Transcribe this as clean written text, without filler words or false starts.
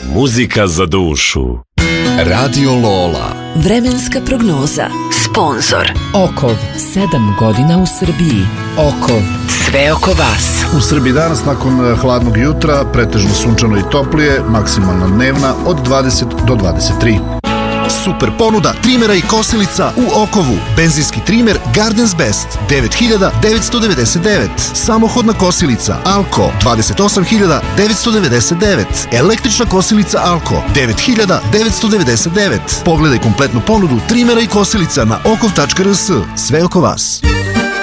Muzika za dušu. Radio Lola. Vremenska prognoza. Sponzor Okov, 7 godina u Srbiji. Okov, sve oko vas. U Srbiji danas nakon hladnog jutra pretežno sunčano i toplije, maksimalna dnevna od 20 do 23. Super ponuda trimera i kosilica u Okovu. Benzinski trimer Gardens Best 9.999. Samohodna kosilica Alko 28.999. Električna kosilica Alko 9.999. Pogledaj kompletnu ponudu trimera i kosilica na okov.rs. Sve oko vas.